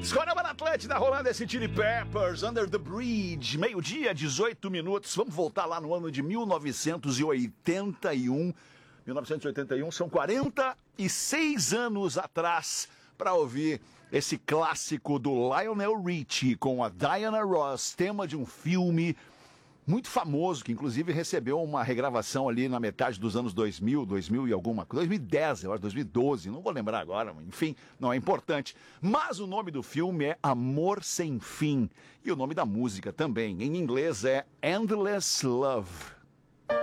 Escolha para Atlântida, rolando esse Chili Peppers, Under the Bridge, meio-dia, 18 minutos. Vamos voltar lá no ano de 1981. 1981 são 46 anos atrás para ouvir esse clássico do Lionel Richie com a Diana Ross, tema de um filme muito famoso, que inclusive recebeu uma regravação ali na metade dos anos 2000 e alguma coisa, 2010, eu acho, 2012, não vou lembrar agora, enfim, não é importante. Mas o nome do filme é Amor Sem Fim, e o nome da música também, em inglês é Endless Love.